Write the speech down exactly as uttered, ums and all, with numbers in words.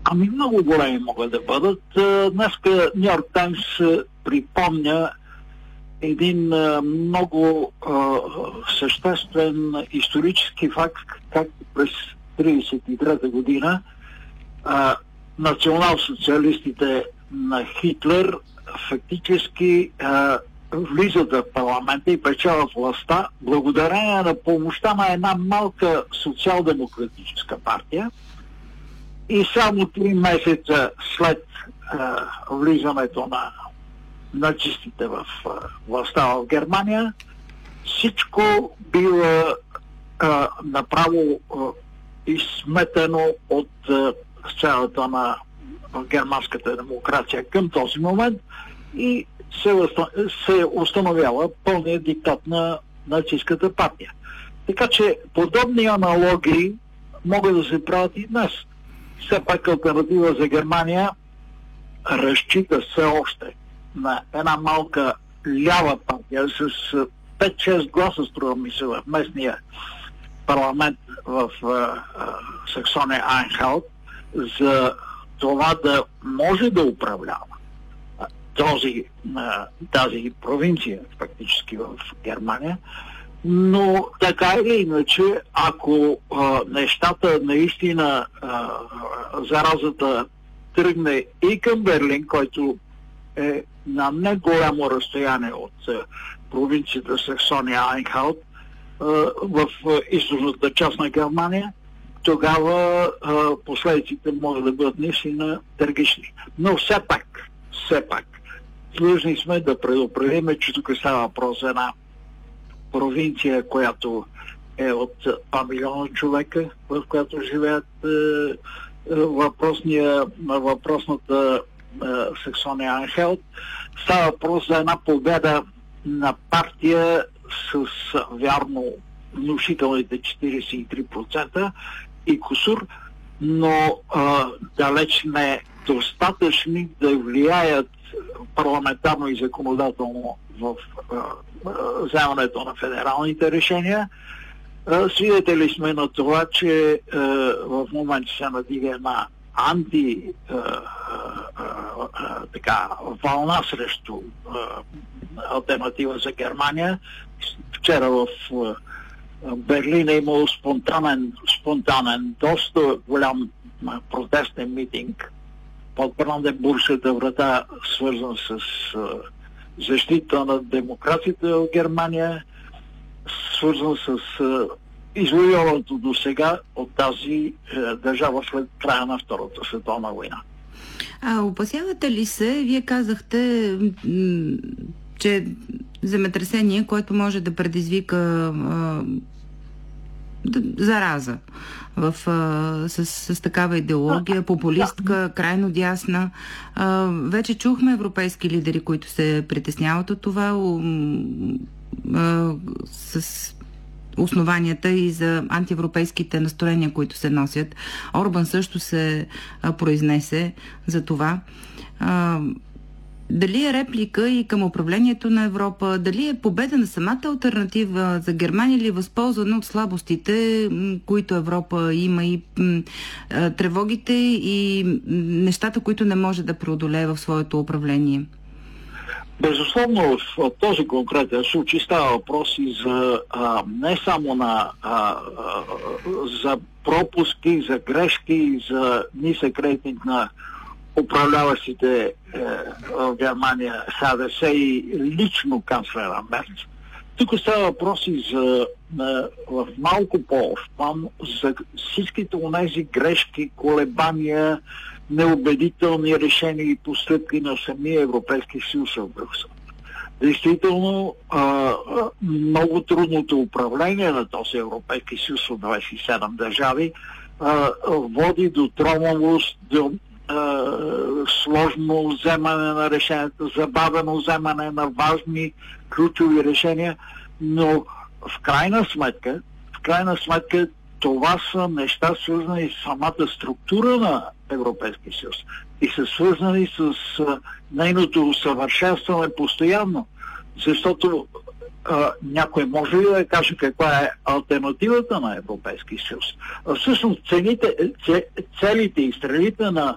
Ами много големи могат да бъдат. Днеска Ню Йорк Таймс припомня един много а, съществен исторически факт, как през тридесет и трета година а, национал-социалистите на Хитлер фактически а, влизат в парламента и печелят властта благодарение на помощта на една малка социал-демократическа партия. И само три месеца след а, влизането на нацистите в а, властта в Германия, всичко бива а, направо а, изсметено от а, сцената на германската демокрация към този момент и се, се установява пълният диктат на нацистската партия. Така че подобни аналогии могат да се правят и днес. Все пак алтернатива за Германия разчита все още на една малка лява партия с пет-шест гласа, струва ми се, в местния парламент в Саксония Анхалт, за това да може да управлява този, тази провинция фактически в Германия. Но така или иначе, ако а, нещата наистина а, заразата тръгне и към Берлин, който е на не голямо разстояние от а, провинцията Саксония Анхалт в а, източната част на Германия, тогава а, последиците могат да бъдат наистина трагични. Но все пак, все пак, длъжни сме да предупредим, че тук става въпрос за една провинция, която е от два милиона човека, в която живеят е, въпросния, въпросната е, Саксония Анхелт. Става въпрос за една победа на партия с вярно внушителните четиридесет и три процента и кусур, но е, далеч не достатъчни да влияят парламентарно и законодателно в вземането на федералните решения. Свидетели сме на това, че в момента се надига една анти така, вълна срещу алтернатива за Германия. Вчера в Берлин е имало спонтанен, спонтанен доста голям протестен митинг под Бранденбургската врата, свързан с защита на демокрацията в Германия, свързан с извоюването до сега от тази е, държава след края на Втората световна война. А опасявате ли се, вие казахте, м- че земетресение, което може да предизвика а, зараза в, а, с, с такава идеология, популистка, крайно дясна. А, вече чухме европейски лидери, които се притесняват от това а, с основанията и за антиевропейските настроения, които се носят. Орбан също се а, произнесе за това. А, Дали е реплика и към управлението на Европа, дали е победа на самата алтернатива за Германия или възползване от слабостите, които Европа има и тревогите и нещата, които не може да преодолее в своето управление? Безусловно, в този конкретен случай става въпрос и за а, не само на а, а, за пропуски, за грешки, за нисък рейтинг на управляващите е, в Германия ХДС и лично канцлера Мерц. Тук става въпрос и за е, в малко по-общ план за всичките онези грешки, колебания, неубедителни решения и постъпки на самия Европейски съюз в Брюксел. Действително, а, много трудното управление на този Европейски съюз от двадесет и седем държави а, води до тромавост, до сложно вземане на решенията, забавено вземане на важни ключови решения, но в крайна сметка, в крайна сметка това са неща свързани с самата структура на Европейския съюз и са свързани с нейното усъвършенстване постоянно, защото а, някой може ли да каже каква е алтернативата на Европейския съюз? А всъщност целите, целите и стрелите на